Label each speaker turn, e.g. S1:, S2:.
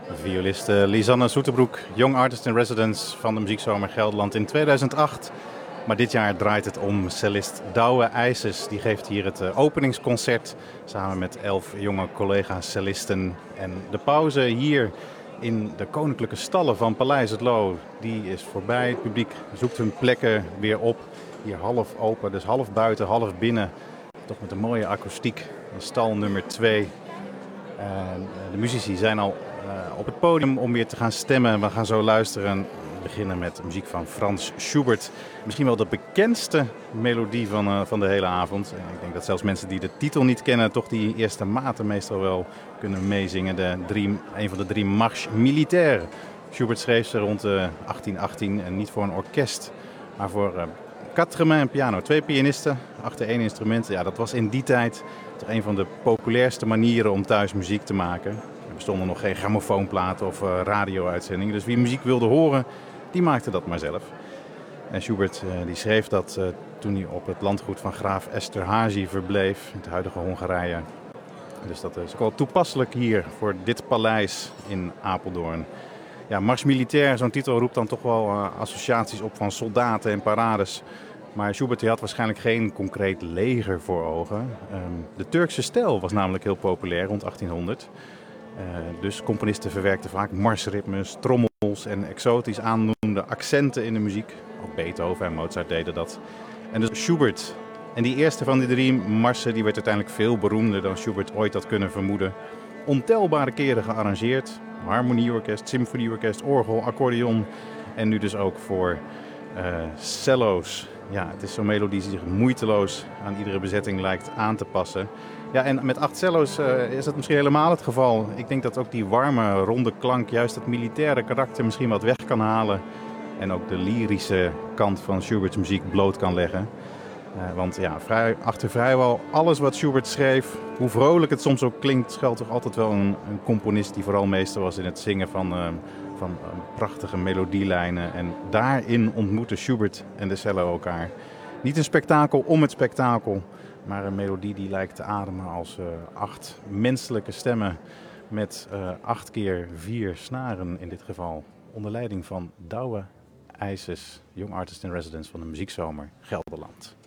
S1: Violiste Lisanne Soeterbroek, Young Artist in Residence van de Muziekzomer Gelderland in 2008. Maar dit jaar draait het om cellist Douwe IJsses. Die geeft hier het openingsconcert samen met 11 jonge collega-cellisten. En de pauze hier in de koninklijke stallen van Paleis het Loo, die is voorbij. Het publiek zoekt hun plekken weer op. Hier half open, dus half buiten, half binnen. Toch met een mooie akoestiek. Stal nummer 2. De muzici zijn al op het podium om weer te gaan stemmen. We gaan zo luisteren. We beginnen met muziek van Franz Schubert. Misschien wel de bekendste melodie van de hele avond. Ik denk dat zelfs mensen die de titel niet kennen, toch die eerste maten meestal wel kunnen meezingen. Een van de 3 Marches Militaires. Schubert schreef ze rond 1818 en niet voor een orkest, maar voor 4 mains en piano. 2 pianisten achter 1 instrument. Ja, dat was in die tijd toch een van de populairste manieren om thuis muziek te maken. Er bestonden nog geen grammofoonplaten of radio-uitzendingen. Dus wie muziek wilde horen, die maakte dat maar zelf. En Schubert die schreef dat toen hij op het landgoed van graaf Esterházy verbleef, in het huidige Hongarije. Dus dat is ook wel toepasselijk hier voor dit paleis in Apeldoorn. Ja, Marche Militaire, zo'n titel roept dan toch wel associaties op van soldaten en parades. Maar Schubert had waarschijnlijk geen concreet leger voor ogen. De Turkse stijl was namelijk heel populair rond 1800. Dus componisten verwerkten vaak marsritmes, trommels en exotisch aandoende accenten in de muziek. Ook Beethoven en Mozart deden dat. En dus Schubert. En die eerste van die 3 marsen die werd uiteindelijk veel beroemder dan Schubert ooit had kunnen vermoeden. Ontelbare keren gearrangeerd. Harmonieorkest, symfonieorkest, orgel, accordeon. En nu dus ook voor cello's. Ja, het is zo'n melodie die zich moeiteloos aan iedere bezetting lijkt aan te passen. Ja, en met 8 cello's is dat misschien helemaal het geval. Ik denk dat ook die warme, ronde klank juist het militaire karakter misschien wat weg kan halen. En ook de lyrische kant van Schuberts muziek bloot kan leggen. Want ja, achter vrijwel alles wat Schubert schreef, hoe vrolijk het soms ook klinkt, schuilt toch altijd wel een componist die vooral meester was in het zingen van prachtige melodielijnen. En daarin ontmoeten Schubert en de cello elkaar. Niet een spektakel om het spektakel, maar een melodie die lijkt te ademen als 8 menselijke stemmen met 8 keer 4 snaren in dit geval. Onder leiding van Douwe IJsses, Young Artist in Residence van de Muziekzomer Gelderland.